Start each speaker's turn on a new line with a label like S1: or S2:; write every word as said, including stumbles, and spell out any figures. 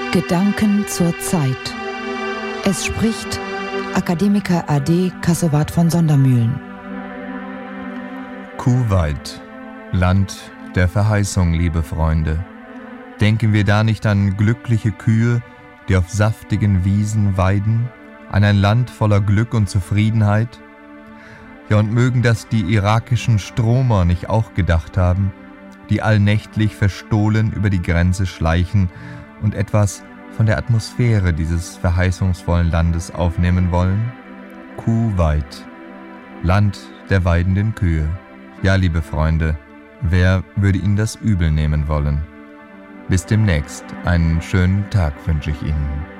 S1: Gedanken zur Zeit. Es spricht Akademiker A D Kassowat von Sondermühlen.
S2: Kuwait, Land der Verheißung, liebe Freunde. Denken wir da nicht an glückliche Kühe, die auf saftigen Wiesen weiden, an ein Land voller Glück und Zufriedenheit? Ja, und mögen das die irakischen Stromer nicht auch gedacht haben, die allnächtlich verstohlen über die Grenze schleichen und etwas von der Atmosphäre dieses verheißungsvollen Landes aufnehmen wollen? Kuwait, Land der weidenden Kühe. Ja, liebe Freunde, wer würde Ihnen das übel nehmen wollen? Bis demnächst, einen schönen Tag wünsche ich Ihnen.